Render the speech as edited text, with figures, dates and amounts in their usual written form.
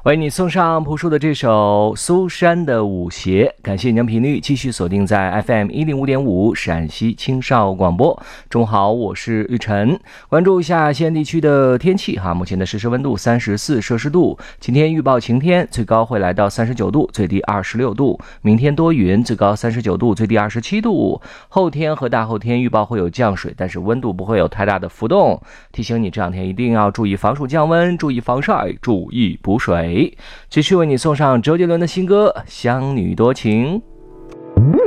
为你送上朴树的这首苏珊的舞鞋，感谢你的频率继续锁定在 FM105.5 陕西青少广播。中午好，我是玉晨。关注一下西安地区的天气哈，目前的实时温度34摄氏度，今天预报晴天，最高会来到39度，最低26度，明天多云，最高39度，最低27度。后天和大后天预报会有降水，但是温度不会有太大的浮动，提醒你这两天一定要注意防暑降温，注意防晒，注意补水。继续为你送上周杰伦的新歌《乡女多情》。